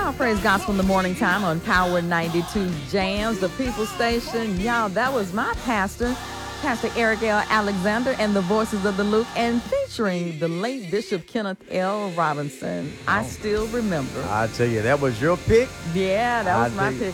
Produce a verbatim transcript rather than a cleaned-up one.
Y'all praise gospel in the morning time on Power ninety-two Jams, the People Station. Y'all, that was my pastor, Pastor Eric L. Alexander, and the voices of the Luke, and featuring the late Bishop Kenneth L. Robinson. I still remember. I tell you, that was your pick. Yeah, that was I my think- pick.